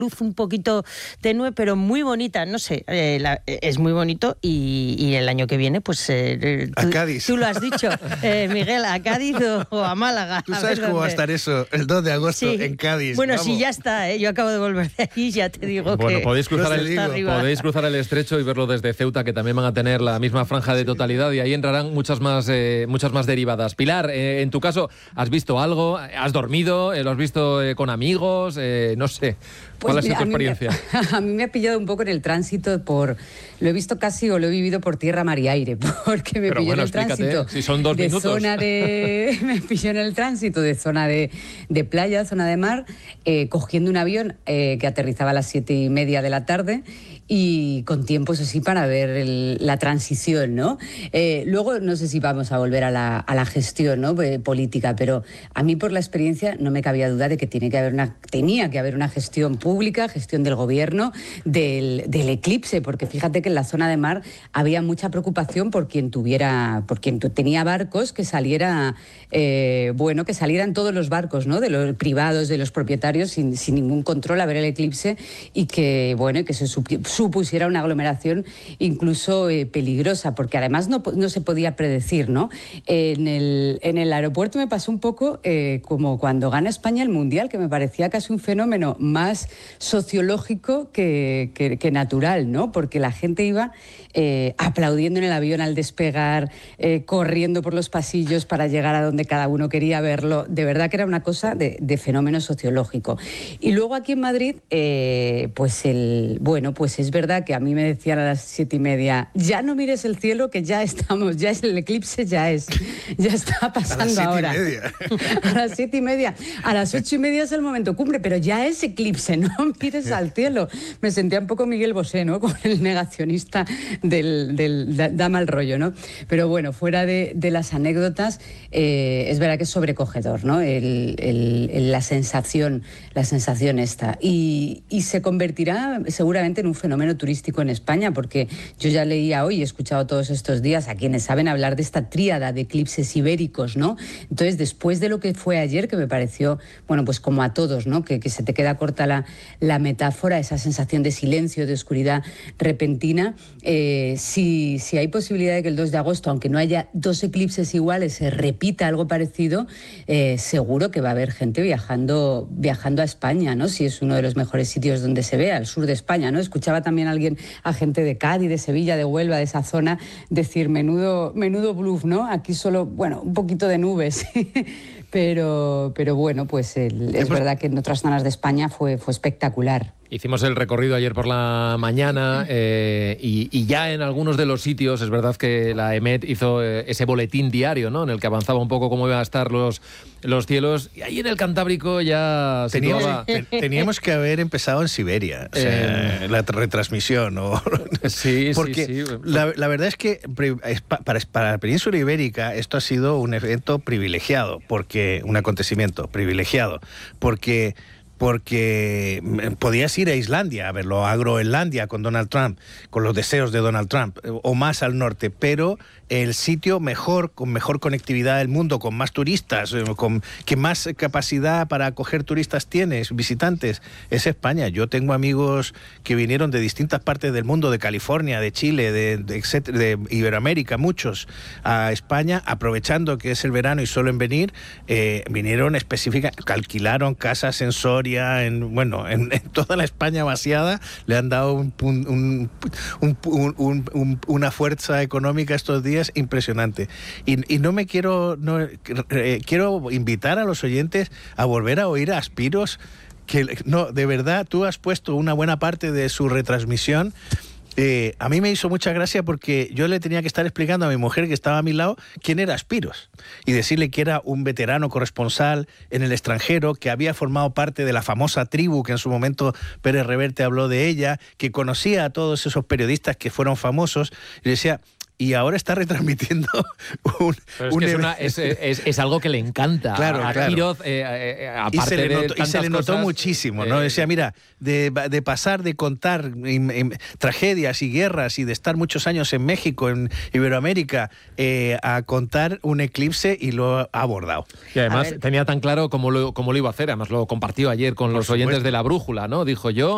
luz un poquito tenue, pero muy bonita, no sé, es muy bonito y el año que viene, pues a Cádiz. Tú lo has dicho, Miguel, a Cádiz o a Málaga. ¿Tú sabes cómo va a estar eso el 2 de agosto en Cádiz? Bueno, sí, ya está, yo acabo de volver de allí, ya te digo bueno, que... podéis cruzar el estrecho y verlo desde Ceuta, que también van a tener la misma franja de totalidad, y ahí entrarán muchas más derivadas. Pilar, en tu caso, ¿has visto algo? ¿Has dormido? ¿Lo has visto con amigos? No sé. ¿Cuál ha sido tu experiencia? A mí me ha pillado un poco en el tránsito lo he visto casi o lo he vivido por tierra, mar y aire, porque me pilló en el tránsito si son 2 minutos. Me pilló en el tránsito de zona de playa, zona de mar, cogiendo un avión que aterrizaba a las 7:30 de la tarde y con tiempo, eso sí, para ver la transición, ¿no? Luego, no sé si vamos a volver a la gestión, ¿no?, política, pero a mí, por la experiencia, no me cabía duda de que tenía que haber una gestión pública, gestión del gobierno, del eclipse, porque fíjate que en la zona de mar había mucha preocupación por quien tenía barcos, que salieran todos los barcos, ¿no?, de los privados, de los propietarios, sin ningún control, a ver el eclipse, y que se supusiera una aglomeración incluso peligrosa, porque además no se podía predecir, ¿no? En el aeropuerto me pasó un poco como cuando gana España el Mundial, que me parecía casi un fenómeno más sociológico que natural, ¿no? Porque la gente iba aplaudiendo en el avión al despegar, corriendo por los pasillos para llegar a donde cada uno quería verlo. De verdad que era una cosa de fenómeno sociológico. Y luego aquí en Madrid, pues es verdad que a mí me decían a las 7:30, ya no mires el cielo, que ya es el eclipse, ya está pasando ahora. A las 7:30. A las 8:30 es el momento cumbre, pero ya es eclipse, no mires al cielo. Me sentía un poco Miguel Bosé, ¿no?, con el negacionista da mal rollo, ¿no? Pero bueno, fuera de las anécdotas, es verdad que es sobrecogedor, ¿no?, la sensación esta. Y se convertirá seguramente en un fenómeno turístico en España, porque yo ya leía hoy, he escuchado todos estos días a quienes saben hablar de esta tríada de eclipses ibéricos, ¿no? Entonces, después de lo que fue ayer, que me pareció, bueno, pues como a todos, ¿no?, que se te queda corta la metáfora, esa sensación de silencio, de oscuridad repentina, si hay posibilidad de que el 2 de agosto, aunque no haya 2 eclipses iguales, se repita algo parecido, seguro que va a haber gente viajando a España, ¿no?, si es uno de los mejores sitios donde se ve, al sur de España, ¿no? Escuchaba también a gente de Cádiz, de Sevilla, de Huelva, de esa zona, decir menudo bluff, ¿no? Aquí solo, bueno, un poquito de nubes. Pero bueno, pues es verdad que en otras zonas de España fue espectacular. Hicimos el recorrido ayer por la mañana y ya en algunos de los sitios es verdad que la EMET hizo ese boletín diario, ¿no?, en el que avanzaba un poco cómo iban a estar los cielos, y ahí en el Cantábrico ya teníamos que haber empezado en Siberia, o sea, la retransmisión. Porque sí. La verdad es que para la península ibérica esto ha sido un evento privilegiado, un acontecimiento privilegiado, porque podías ir a Islandia a verlo, a Groenlandia con Donald Trump, con los deseos de Donald Trump, o más al norte, pero el sitio con mejor conectividad del mundo, con más turistas, que más capacidad para acoger turistas tienes, visitantes, es España. Yo tengo amigos que vinieron de distintas partes del mundo, de California, de Chile, de Iberoamérica, muchos, a España, aprovechando que es el verano y suelen venir, vinieron alquilaron casas en Soria, en toda la España vaciada, le han dado una fuerza económica estos días impresionante. Y quiero invitar a los oyentes a volver a oír a Aspiros, de verdad, tú has puesto una buena parte de su retransmisión. A mí me hizo mucha gracia porque yo le tenía que estar explicando a mi mujer, que estaba a mi lado, quién era Aspiros, y decirle que era un veterano corresponsal en el extranjero, que había formado parte de la famosa tribu que en su momento Pérez Reverte habló de ella, que conocía a todos esos periodistas que fueron famosos, y decía... Y ahora está retransmitiendo es algo que le encanta a Quiroz, aparte y se le notó muchísimo, ¿no? Decía, mira, de pasar de contar tragedias y guerras y de estar muchos años en México, en Iberoamérica, a contar un eclipse, y lo ha abordado. Y además tenía tan claro cómo lo iba a hacer, además lo compartió ayer con los oyentes de La Brújula, ¿no? Dijo, yo